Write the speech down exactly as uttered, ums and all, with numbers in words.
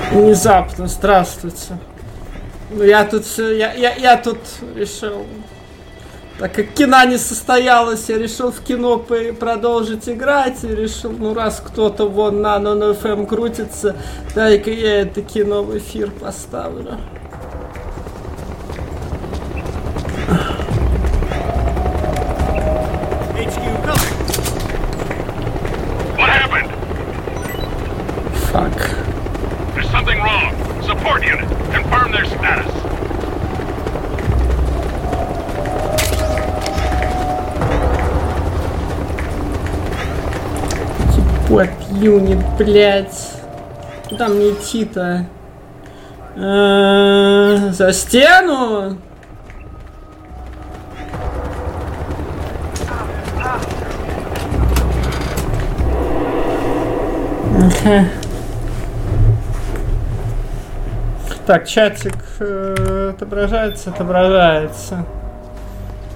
Внезапно, здравствуйте. Ну я тут все, я, я, я тут решил, так как кино не состоялось, я решил в кино продолжить играть и решил, ну раз кто-то вон на Nano эф эм крутится, дай-ка я это кино в эфир поставлю. Fuck. There's something wrong. Support unit, confirm their status. Support unit, блять. Куда мне идти-то? Э-э- за стену? Ага. Так, чатик э, отображается, отображается.